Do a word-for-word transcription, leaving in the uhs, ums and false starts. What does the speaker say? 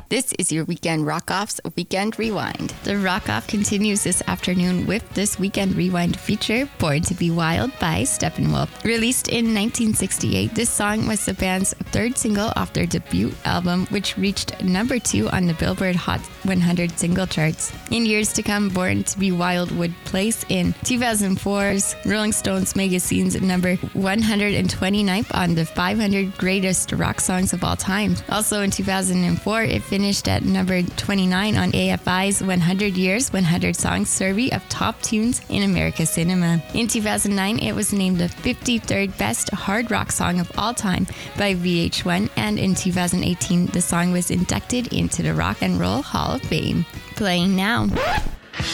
This is your Weekend Rock-Off's Weekend Rewind. The Rock-Off continues this afternoon with this Weekend Rewind feature, Born to Be Wild by Steppenwolf. Released in nineteen sixty-eight, this song was the band's third single off their debut album, which reached number two on the Billboard Hot one hundred single charts. In years to come, Born to Be Wild would place in two thousand four's Rolling Stones magazine's number one hundred twenty-ninth on the five hundred greatest rock songs of all time. Also in two thousand four, it finished at number twenty-nine on A F I's one hundred Years, one hundred Songs survey of top tunes in America's cinema. In two thousand nine, it was named the fifty-third best hard rock song of all time by V H one, and in two thousand eighteen, the song was inducted into the Rock and Roll Hall of Fame. Playing now.